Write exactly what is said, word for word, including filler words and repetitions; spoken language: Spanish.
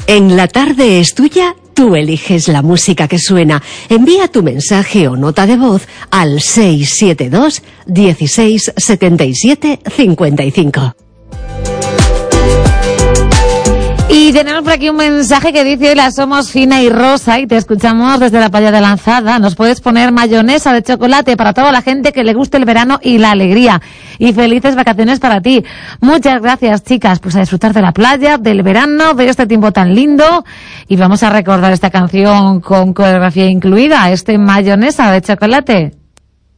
En La Tarde es Tuya, tú eliges la música que suena. Envía tu mensaje o nota de voz al seis siete dos, dieciséis, setenta y siete, cincuenta y cinco. Y tenemos por aquí un mensaje que dice: hola, somos Fina y Rosa y te escuchamos desde la playa de Lanzada. Nos puedes poner mayonesa de chocolate para toda la gente que le guste el verano y la alegría. Y felices vacaciones para ti. Muchas gracias, chicas, pues a disfrutar de la playa, del verano, de este tiempo tan lindo. Y vamos a recordar esta canción con coreografía incluida, este mayonesa de chocolate.